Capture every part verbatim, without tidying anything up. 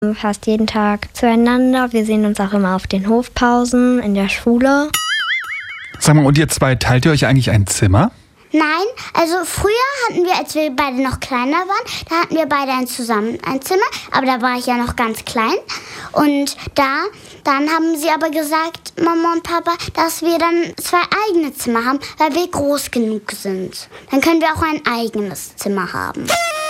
fast jeden Tag zueinander. Wir sehen uns auch immer auf den Hofpausen in der Schule. Sag mal, und ihr zwei, teilt ihr euch eigentlich ein Zimmer? Nein, also früher hatten wir, als wir beide noch kleiner waren, da hatten wir beide ein zusammen ein Zimmer, aber da war ich ja noch ganz klein. Und da, dann haben sie aber gesagt, Mama und Papa, dass wir dann zwei eigene Zimmer haben, weil wir groß genug sind. Dann können wir auch ein eigenes Zimmer haben.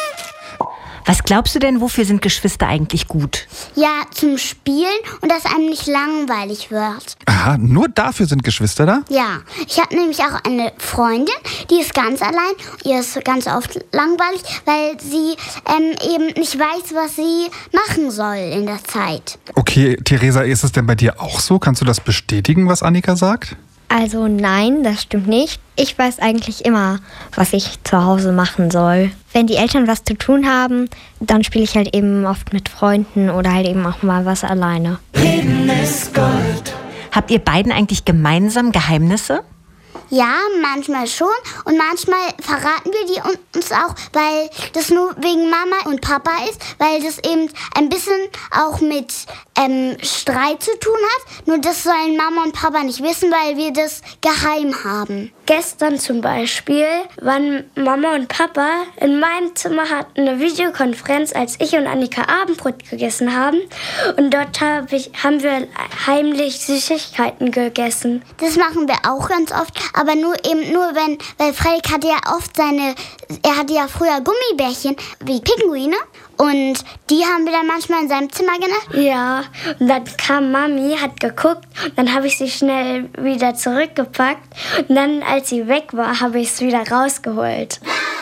Was glaubst du denn, wofür sind Geschwister eigentlich gut? Ja, zum Spielen und dass einem nicht langweilig wird. Aha, nur dafür sind Geschwister da? Ja, ich habe nämlich auch eine Freundin, die ist ganz allein. Ihr ist ganz oft langweilig, weil sie ähm, eben nicht weiß, was sie machen soll in der Zeit. Okay, Theresa, ist es denn bei dir auch so? Kannst du das bestätigen, was Annika sagt? Also nein, das stimmt nicht. Ich weiß eigentlich immer, was ich zu Hause machen soll. Wenn die Eltern was zu tun haben, dann spiele ich halt eben oft mit Freunden oder halt eben auch mal was alleine. Reden ist Gold. Habt ihr beiden eigentlich gemeinsam Geheimnisse? Ja, manchmal schon und manchmal verraten wir die uns auch, weil das nur wegen Mama und Papa ist, weil das eben ein bisschen auch mit ähm, Streit zu tun hat. Nur das sollen Mama und Papa nicht wissen, weil wir das geheim haben. Gestern zum Beispiel waren Mama und Papa in meinem Zimmer, hatten eine Videokonferenz, als ich und Annika Abendbrot gegessen haben. Und dort hab ich, haben wir heimlich Süßigkeiten gegessen. Das machen wir auch ganz oft, aber nur eben nur wenn, weil Frederik hatte ja oft seine, er hatte ja früher Gummibärchen wie Pinguine und die haben wir dann manchmal in seinem Zimmer gemacht. Ja, und dann kam Mami, hat geguckt, dann habe ich sie schnell wieder zurückgepackt und dann, als sie weg war, habe ich es wieder rausgeholt.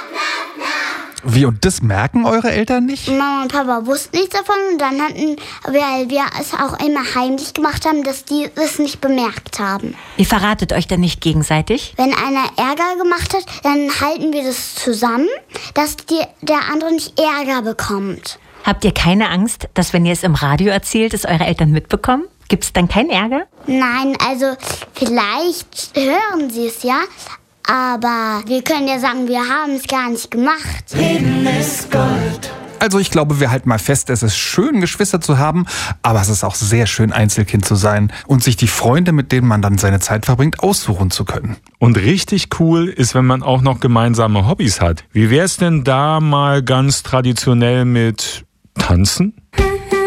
Wie, und das merken eure Eltern nicht? Mama und Papa wussten nichts davon und dann hatten, weil wir es auch immer heimlich gemacht haben, dass die es nicht bemerkt haben. Ihr verratet euch dann nicht gegenseitig? Wenn einer Ärger gemacht hat, dann halten wir das zusammen, dass die, der andere nicht Ärger bekommt. Habt ihr keine Angst, dass wenn ihr es im Radio erzählt, es eure Eltern mitbekommen? Gibt es dann keinen Ärger? Nein, also vielleicht hören sie es ja, aber wir können ja sagen, wir haben es gar nicht gemacht. Reden ist Gold. Also ich glaube, wir halten mal fest, es ist schön, Geschwister zu haben, aber es ist auch sehr schön, Einzelkind zu sein und sich die Freunde, mit denen man dann seine Zeit verbringt, aussuchen zu können. Und richtig cool ist, wenn man auch noch gemeinsame Hobbys hat. Wie wär's denn da mal ganz traditionell mit Tanzen?